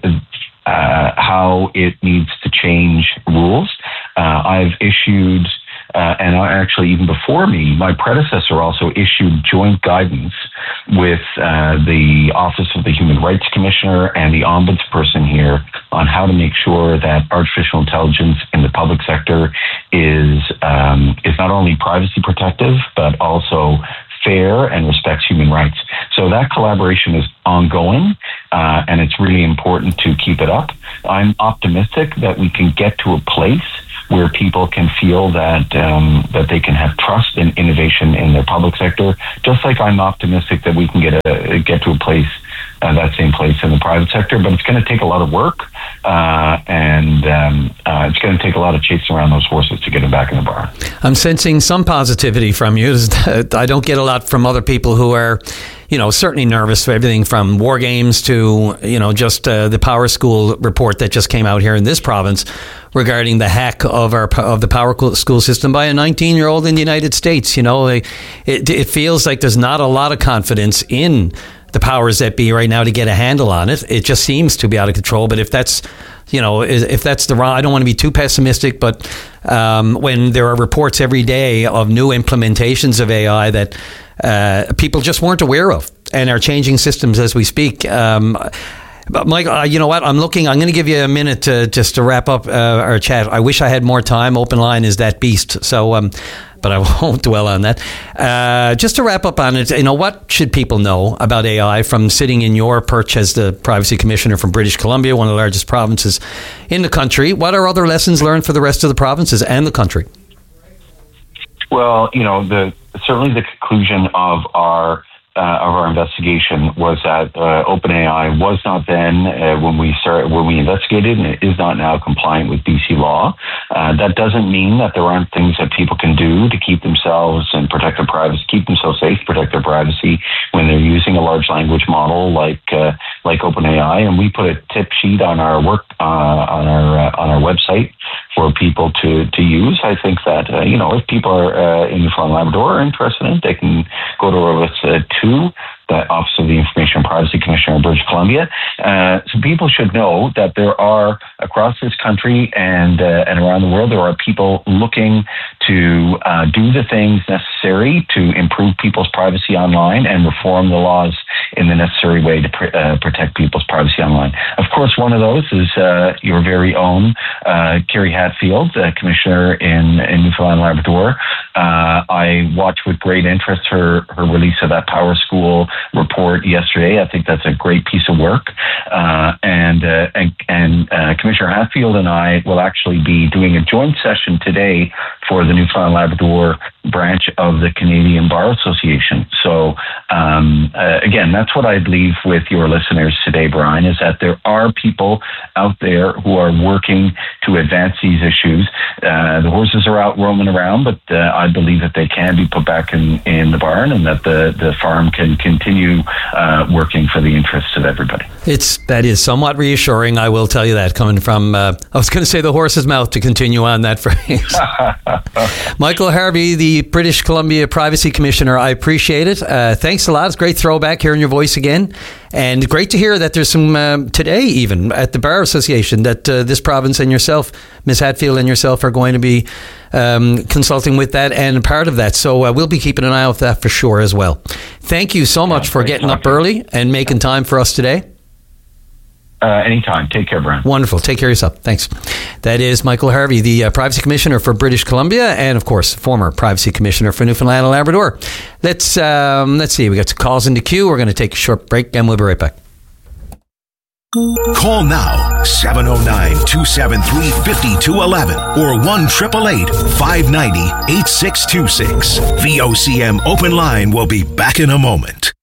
uh, how it needs to change rules. Uh, I've issued Uh, and actually, even before me, my predecessor also issued joint guidance with uh, the Office of the Human Rights Commissioner and the Ombudsperson here on how to make sure that artificial intelligence in the public sector is um, is not only privacy protective, but also fair and respects human rights. So that collaboration is ongoing, uh, and it's really important to keep it up. I'm optimistic that we can get to a place where people can feel that um, that they can have trust and innovation in their public sector, just like I'm optimistic that we can get a get to a place, uh, that same place in the private sector. But it's going to take a lot of work, uh, and um, uh, it's going to take a lot of chasing around those horses to get them back in the barn. I'm sensing some positivity from you. I don't get a lot from other people who are, you know, certainly nervous for everything from war games to, you know, just uh, the Power School report that just came out here in this province regarding the hack of our of the Power School system by a nineteen-year-old in the United States. You know, it, it feels like there's not a lot of confidence in the powers that be right now to get a handle on it. It just seems to be out of control. But if that's, you know, if that's the wrong, I don't want to be too pessimistic, but um, when there are reports every day of new implementations of A I that uh, people just weren't aware of and are changing systems as we speak. Um, But Mike, uh, you know what? I'm looking. I'm going to give you a minute to just to wrap up uh, our chat. I wish I had more time. Open line is that beast. So, um, but I won't dwell on that. Uh, just to wrap up on it, you know, what should people know about A I from sitting in your perch as the Privacy Commissioner from British Columbia, one of the largest provinces in the country? What are other lessons learned for the rest of the provinces and the country? Well, you know, the certainly the conclusion of our Uh, of our investigation was that uh, OpenAI was not then uh, when we started when we investigated, and it is not now compliant with B C law. Uh, that doesn't mean that there aren't things that people can do to keep themselves and protect their privacy, keep themselves safe, protect their privacy when they're using a large language model like uh, like OpenAI. And we put a tip sheet on our work uh, on our uh, on our website for people to to use. I think that uh, you know if people are uh, in Newfoundland Labrador are interested in it, they can go to our website. To the Office of the Information and Privacy Commissioner of British Columbia. Uh, so people should know that there are, across this country and uh, and around the world, there are people looking to uh, do the things necessary to improve people's privacy online and reform the laws in the necessary way to pr- uh, protect people's privacy online. Of course, one of those is uh, your very own uh, Kerry Hatfield, uh, Commissioner in, in Newfoundland Labrador. Uh, I watched with great interest her, her release of that Power School report yesterday. I think that's a great piece of work. Uh, and uh, and, and uh, Commissioner Hatfield and I will actually be doing a joint session today for the Newfoundland Labrador branch of the Canadian Bar Association. So um, uh, again, that's what I'd leave with your listeners today, Brian, is that there are people out there who are working to advance these issues. Uh, the horses are out roaming around, but uh, I believe that they can be put back in, in the barn and that the, the farm can continue uh, working for the interests of everybody. It's that is somewhat reassuring, I will tell you that, coming from, uh, I was going to say the horse's mouth to continue on that phrase. Michael Harvey, the British Columbia Privacy Commissioner, I appreciate it. Uh, thanks a lot. It's great throwback hearing your voice again. And great to hear that there's some, um, today even, at the Bar Association, that uh, this province and yourself, Miz Hatfield and yourself, are going to be um, consulting with that and a part of that. So uh, we'll be keeping an eye out for that for sure as well. Thank you so much yeah, for getting up early and making time for us today. Uh, anytime. Take care, Brian. Wonderful. Take care of yourself. Thanks. That is Michael Harvey, the uh, Privacy Commissioner for British Columbia, and of course, former Privacy Commissioner for Newfoundland and Labrador. Let's um, let's see. We got some calls in the queue. We're going to take a short break, and we'll be right back. Call now, seven oh nine, two seven three, five two one one or one eight eight eight, five nine zero, eight six two six. V O C M Open Line will be back in a moment.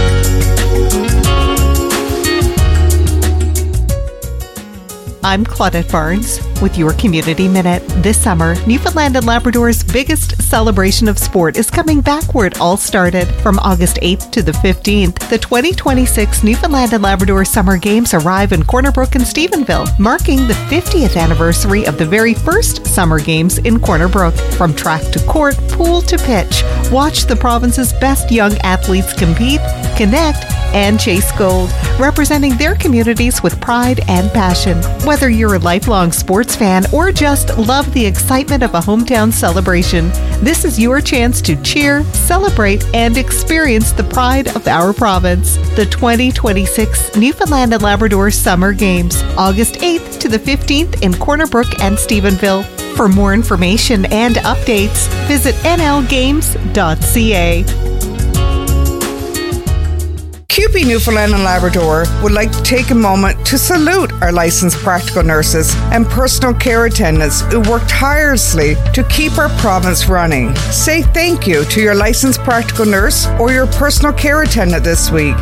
I'm Claudette Barnes with your Community Minute. This summer, Newfoundland and Labrador's biggest celebration of sport is coming back where it all started. From August eighth to the fifteenth, the twenty twenty-six Newfoundland and Labrador Summer Games arrive in Corner Brook and Stephenville, marking the fiftieth anniversary of the very first Summer Games in Corner Brook. From track to court, pool to pitch, watch the province's best young athletes compete, connect, and chase gold, representing their communities with pride and passion. Whether you're a lifelong sports fan or just love the excitement of a hometown celebration, this is your chance to cheer, celebrate, and experience the pride of our province. The twenty twenty-six Newfoundland and Labrador Summer Games, August eighth to the fifteenth in Corner Brook and Stephenville. For more information and updates, visit n l games dot c a. C U P E Newfoundland and Labrador would like to take a moment to salute our licensed practical nurses and personal care attendants who work tirelessly to keep our province running. Say thank you to your licensed practical nurse or your personal care attendant this week.